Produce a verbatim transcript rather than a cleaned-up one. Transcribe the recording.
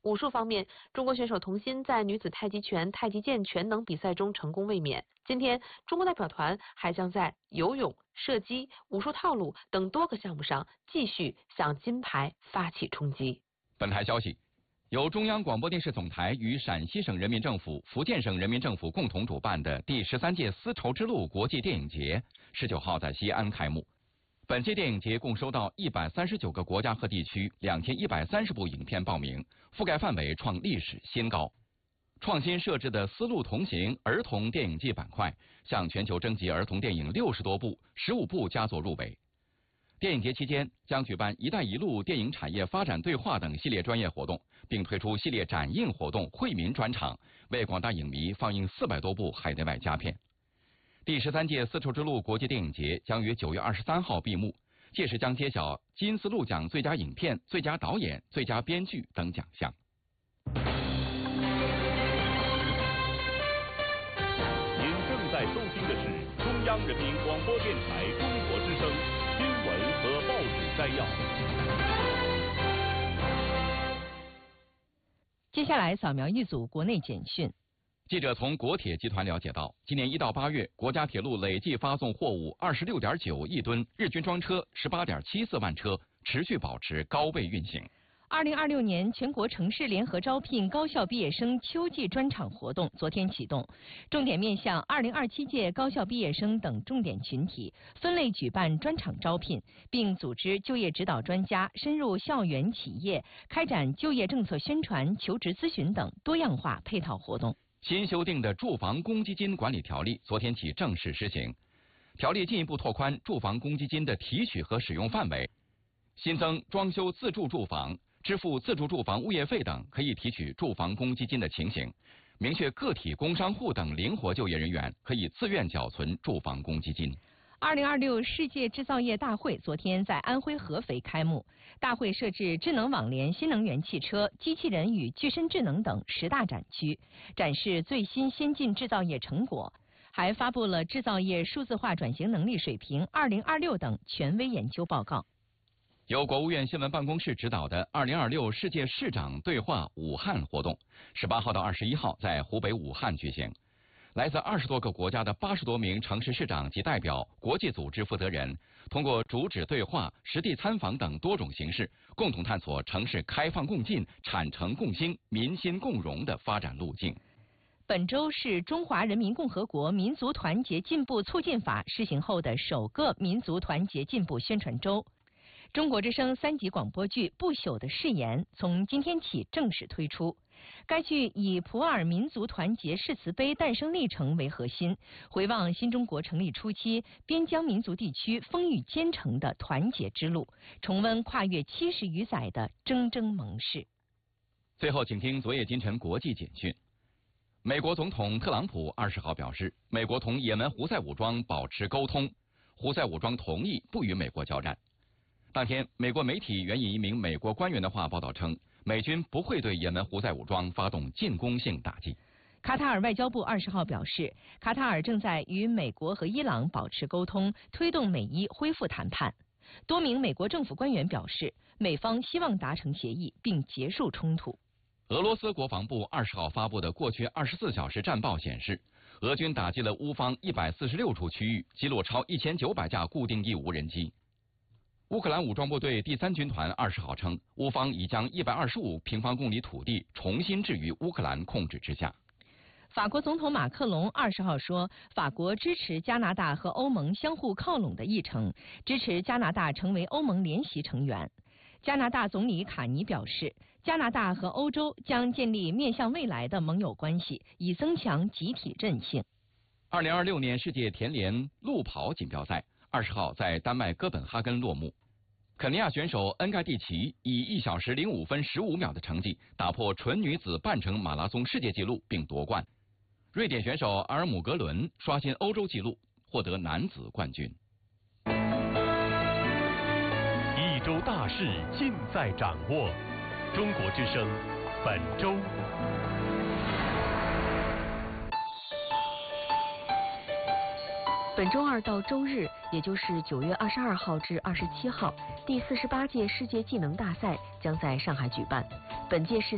武术方面，中国选手童欣在女子太极拳、太极剑全能比赛中成功卫冕。今天，中国代表团还将在游泳、射击、武术套路等多个项目上继续向金牌发起冲击。 本台消息，由中央广播电视总台与陕西省人民政府、福建省人民政府共同主办的第十三届丝绸之路国际电影节，十九号在西安开幕。本届电影节共收到一百三十九个国家和地区两千一百三十部影片报名，覆盖范围创历史新高。创新设置的丝路同行儿童电影季板块向全球征集儿童电影六十多部，十五部佳作入围。电影节期间将举办“一带一路”电影产业发展对话等系列专业活动，并推出系列展映活动、惠民专场，为广大影迷放映四百多部海内外佳片。第十三届丝绸之路国际电影节将于九月二十三号闭幕，届时将揭晓金丝路奖最佳影片、最佳导演、最佳编剧等奖项。 您正在收听的是中央人民广播电台中国之声新闻和报纸摘要。 接下来扫描一组国内简讯。 记者从国铁集团了解到，今年一到八月，国家铁路累计发送货物二十六点九亿吨，日均装车十八点七四万车，持续保持高位运行。 二零二六年全国城市联合招聘高校毕业生秋季专场活动昨天启动，重点面向二零二七届高校毕业生等重点群体，分类举办专场招聘，并组织就业指导专家深入校园企业，开展就业政策宣传、求职咨询等多样化配套活动。 新修订的住房公积金管理条例昨天起正式施行，条例进一步拓宽住房公积金的提取和使用范围，新增装修自住住房、支付自住住房物业费等可以提取住房公积金的情形，明确个体工商户等灵活就业人员可以自愿缴存住房公积金。 二零二六世界制造业大会昨天在安徽合肥开幕，大会设置智能网联新能源汽车、机器人与具身智能等十大展区，展示最新先进制造业成果，还发布了制造业数字化转型能力水平二零二六等权威研究报告。 由国务院新闻办公室指导的二零二六世界市长对话武汉活动，十八号到二十一号在湖北武汉举行。来自二十多个国家的八十多名城市市长及代表、国际组织负责人，通过主旨对话、实地参访等多种形式，共同探索城市开放共进、产城共兴、民心共荣的发展路径。 本周是中华人民共和国民族团结进步促进法施行后的首个民族团结进步宣传周。中国之声三级广播剧《不朽的誓言》从今天起正式推出。该剧以普洱民族团结誓词碑诞生历程为核心，回望新中国成立初期边疆民族地区风雨兼程的团结之路，重温跨越七十余载的铮铮盟誓。 最后，请听昨夜今晨国际简讯。美国总统特朗普二十号表示，美国同也门胡塞武装保持沟通，胡塞武装同意不与美国交战。当天，美国媒体援引一名美国官员的话报道称，美军不会对也门胡塞武装发动进攻性打击。 卡塔尔外交部二十号表示，卡塔尔正在与美国和伊朗保持沟通，推动美伊恢复谈判。多名美国政府官员表示，美方希望达成协议并结束冲突。 俄罗斯国防部二十号发布的过去二十四小时战报显示，俄军打击了乌方一百四十六处区域，击落超一千九百架固定翼无人机。乌克兰武装部队第三军团二十号称，乌方已将一百二十五平方公里土地重新置于乌克兰控制之下。 法国总统马克龙二十号说，法国支持加拿大和欧盟相互靠拢的议程，支持加拿大成为欧盟联席成员。加拿大总理卡尼表示，加拿大和欧洲将建立面向未来的盟友关系，以增强集体韧性。 二零二六年世界田联路跑锦标赛二十号在丹麦哥本哈根落幕。肯尼亚选手恩盖蒂奇以一小时零五分十五秒的成绩打破纯女子半程马拉松世界纪录并夺冠。瑞典选手阿尔姆格伦刷新欧洲纪录，获得男子冠军。 一周大事尽在掌握，中国之声本周。 本周二到周日，也就是九月二十二号至二十七号，第四十八届世界技能大赛将在上海举办。本届世